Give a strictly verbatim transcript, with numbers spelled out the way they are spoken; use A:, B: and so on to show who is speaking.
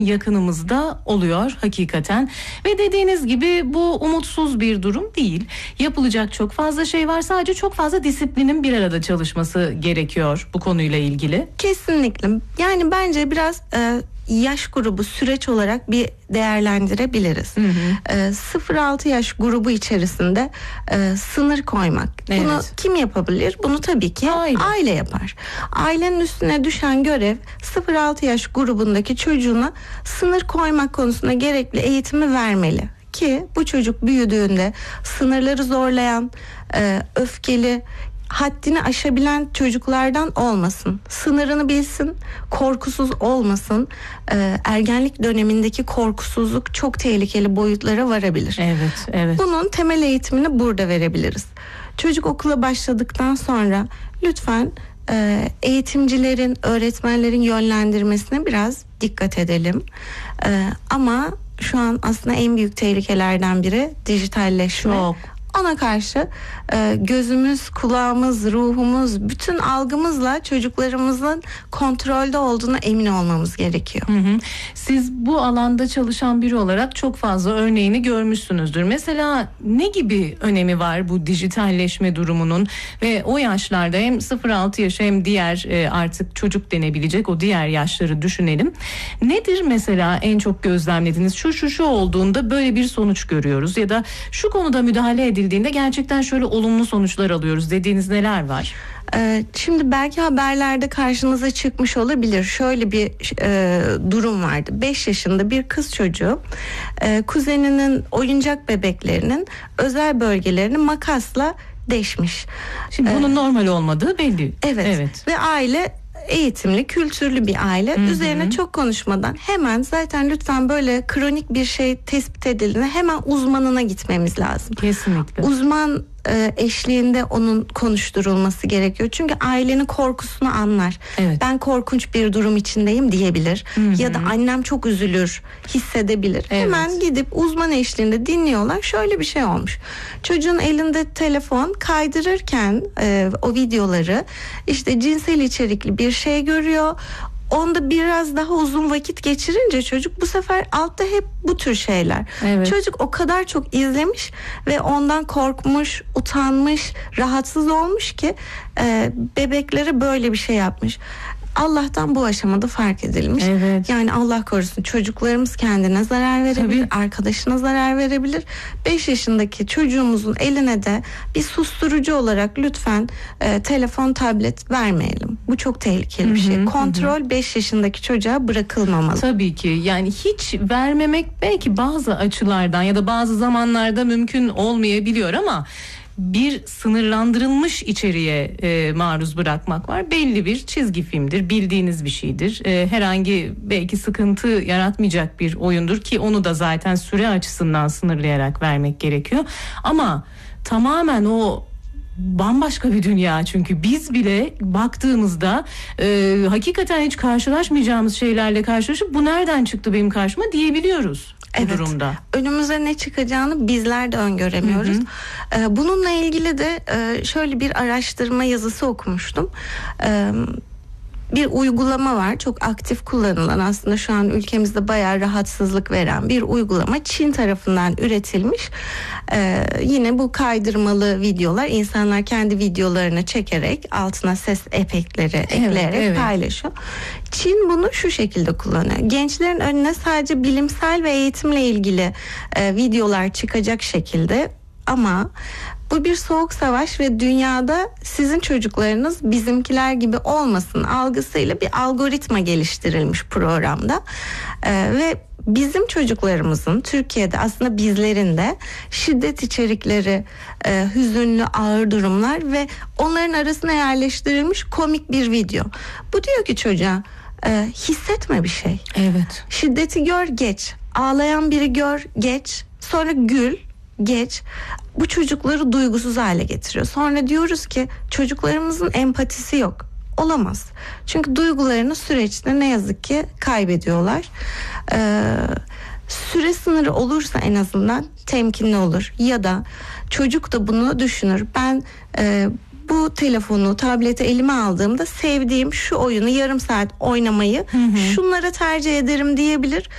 A: yakınımızda oluyor hakikaten. Ve dediğiniz gibi bu umutsuz bir durum değil. Yapılacak çok fazla şey var. Sadece çok fazla disiplinin bir arada çalışması gerekiyor bu konuyla ilgili.
B: Kesinlikle. Yani bence biraz e, yaş grubu süreç olarak bir değerlendirebiliriz. Hı hı. E, sıfır altı yaş grubu içerisinde e, sınır koymak. Evet. Bunu kim yapabilir? Bunu tabii ki aile. aile yapar. Ailenin üstüne düşen görev sıfır altı yaş grubundaki çocuğuna sınır koymak konusunda gerekli eğitimi vermeli. Ki bu çocuk büyüdüğünde sınırları zorlayan, e, öfkeli, haddini aşabilen çocuklardan olmasın. Sınırını bilsin, korkusuz olmasın. Ee, ergenlik dönemindeki korkusuzluk çok tehlikeli boyutlara varabilir.
A: Evet, evet.
B: Bunun temel eğitimini burada verebiliriz. Çocuk okula başladıktan sonra lütfen e, eğitimcilerin, öğretmenlerin yönlendirmesine biraz dikkat edelim. E, ama şu an aslında en büyük tehlikelerden biri dijitalleşme.
A: Çok.
B: Ona karşı e, gözümüz, kulağımız, ruhumuz, bütün algımızla çocuklarımızın kontrolde olduğuna emin olmamız gerekiyor.
A: Hı hı. Siz bu alanda çalışan biri olarak çok fazla örneğini görmüşsünüzdür. Mesela ne gibi önemi var bu dijitalleşme durumunun ve o yaşlarda hem sıfır altı yaş hem diğer e, artık çocuk denebilecek o diğer yaşları düşünelim. Nedir mesela en çok gözlemlediğiniz şu şu şu olduğunda böyle bir sonuç görüyoruz ya da şu konuda müdahale edildiğinde gerçekten şöyle olumlu sonuçlar alıyoruz dediğiniz neler var?
B: Ee, şimdi belki haberlerde karşınıza çıkmış olabilir. Şöyle bir e, durum vardı. beş yaşında bir kız çocuğu e, kuzeninin oyuncak bebeklerinin özel bölgelerini makasla deşmiş.
A: Şimdi bunun ee, normal olmadığı belli.
B: Evet. evet. Ve aile eğitimli, kültürlü bir aile. Hı hı. Üzerine çok konuşmadan hemen zaten lütfen böyle kronik bir şey tespit edildiğinde hemen uzmanına gitmemiz lazım.
A: Kesinlikle.
B: Uzman e, eşliğinde onun konuşturulması gerekiyor. Çünkü ailenin korkusunu anlar. Evet. Ben korkunç bir durum içindeyim diyebilir. Hı hı. Ya da annem çok üzülür, hissedebilir. Evet. Hemen gidip uzman eşliğinde dinliyorlar. Şöyle bir şey olmuş. Çocuğun elinde telefon kaydırırken e, o videoları işte cinsel içerikli bir şey görüyor. Onda biraz daha uzun vakit geçirince çocuk bu sefer altta hep bu tür şeyler. Evet. Çocuk o kadar çok izlemiş ve ondan korkmuş, utanmış, rahatsız olmuş ki e, bebeklere böyle bir şey yapmış. Allah'tan bu aşamada fark edilmiş. Evet. Yani Allah korusun çocuklarımız kendine zarar verebilir, tabii, arkadaşına zarar verebilir. beş yaşındaki çocuğumuzun eline de bir susturucu olarak lütfen e, telefon, tablet vermeyelim. Bu çok tehlikeli hı-hı, bir şey. Kontrol beş yaşındaki çocuğa bırakılmamalı.
A: Tabii ki. Yani hiç vermemek belki bazı açılardan ya da bazı zamanlarda mümkün olmayabiliyor ama bir sınırlandırılmış içeriğe e, maruz bırakmak var. Belli bir çizgi filmdir, bildiğiniz bir şeydir. E, herhangi belki sıkıntı yaratmayacak bir oyundur ki onu da zaten süre açısından sınırlayarak vermek gerekiyor. Ama tamamen o bambaşka bir dünya, çünkü biz bile baktığımızda e, hakikaten hiç karşılaşmayacağımız şeylerle karşılaşıp bu nereden çıktı benim karşıma diyebiliyoruz. Evet, durumda.
B: Önümüze ne çıkacağını bizler de öngöremiyoruz. Hı hı. Ee, bununla ilgili de e, şöyle bir araştırma yazısı okumuştum. Ee, bir uygulama var, çok aktif kullanılan, aslında şu an ülkemizde bayağı rahatsızlık veren bir uygulama. Çin tarafından üretilmiş. Ee, yine bu kaydırmalı videolar, insanlar kendi videolarını çekerek altına ses efektleri evet, ekleyerek evet. paylaşıyor. Çin bunu şu şekilde kullanıyor. Gençlerin önüne sadece bilimsel ve eğitimle ilgili e, videolar çıkacak şekilde, ama bu bir soğuk savaş ve dünyada sizin çocuklarınız bizimkiler gibi olmasın algısıyla bir algoritma geliştirilmiş programda. Ee, ve bizim çocuklarımızın, Türkiye'de aslında bizlerin de şiddet içerikleri, e, hüzünlü, ağır durumlar ve onların arasına yerleştirilmiş komik bir video. Bu diyor ki çocuğa, e, hissetme bir şey.
A: Evet.
B: Şiddeti gör, geç. Ağlayan biri gör, geç. Sonra gül, geç. Bu çocukları duygusuz hale getiriyor. Sonra diyoruz ki çocuklarımızın empatisi yok. Olamaz. Çünkü duygularını süreçte ne yazık ki kaybediyorlar. Ee, süre sınırı olursa en azından temkinli olur. Ya da çocuk da bunu düşünür. Ben e, bu telefonu, tableti elime aldığımda sevdiğim şu oyunu yarım saat oynamayı hı hı. şunlara tercih ederim diyebilir.